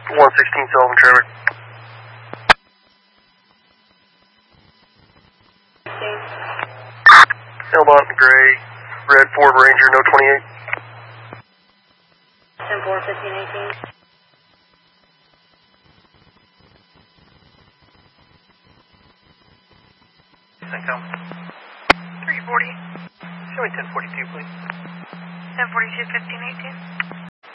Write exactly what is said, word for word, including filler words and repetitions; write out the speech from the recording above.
one sixteen Sullivan Trevor. Elmont Gray, red Ford Ranger, no twenty-eight. ten four, fifteen eighteen. Cinco. three forty. Show me ten forty-two, please. ten forty-two, fifteen eighteen.